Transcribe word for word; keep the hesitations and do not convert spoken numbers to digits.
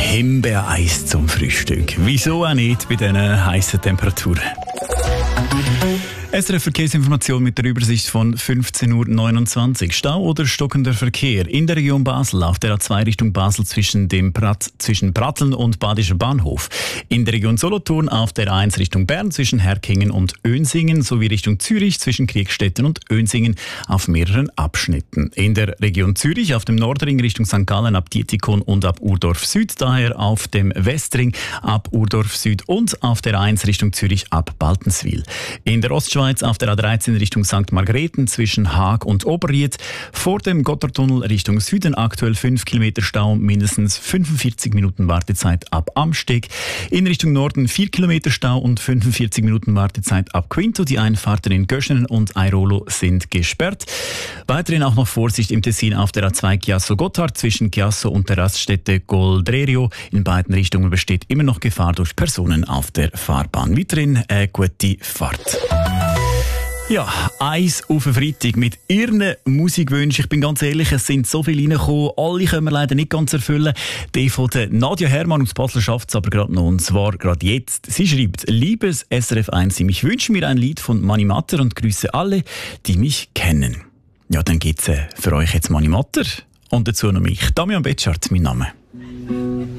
Himbeereis zum Frühstück. Wieso auch nicht bei diesen heißen Temperaturen? S R F-Verkehrsinformation mit der Übersicht von fünfzehn Uhr neunundzwanzig. Stau oder stockender Verkehr in der Region Basel auf der A zwei Richtung Basel zwischen dem Prat, zwischen Pratteln und Badischer Bahnhof. In der Region Solothurn auf der A eins Richtung Bern zwischen Herkingen und Önsingen sowie Richtung Zürich zwischen Kriegstetten und Önsingen auf mehreren Abschnitten. In der Region Zürich auf dem Nordring Richtung Sankt Gallen ab Dietikon und ab Urdorf Süd, daher auf dem Westring ab Urdorf Süd und auf der A eins Richtung Zürich ab Baltenswil. In der Ostschweiz auf der A dreizehn Richtung Sankt Margrethen zwischen Haag und Oberried. Vor dem Gotthardtunnel Richtung Süden aktuell fünf Kilometer Stau, mindestens fünfundvierzig Minuten Wartezeit ab Amsteg. In Richtung Norden vier Kilometer Stau und fünfundvierzig Minuten Wartezeit ab Quinto. Die Einfahrten in Göschenen und Airolo sind gesperrt. Weiterhin auch noch Vorsicht im Tessin auf der A zwei Chiasso-Gotthard zwischen Chiasso und der Raststätte Goldrerio. In beiden Richtungen besteht immer noch Gefahr durch Personen auf der Fahrbahn. Weiterhin eine gute Fahrt. Ja, eins auf den Freitag mit Ihren Musikwünschen. Ich bin ganz ehrlich, es sind so viele reingekommen. Alle können wir leider nicht ganz erfüllen. Die von der Nadja Hermann aus Basel schafft es aber gerade noch. Und zwar gerade jetzt. Sie schreibt: Liebes S R F eins, ich wünsche mir ein Lied von Mani Matter und grüße alle, die mich kennen. Ja, dann gibt's äh, für euch jetzt Mani Matter und dazu noch mich. Damian Betschart, mein Name.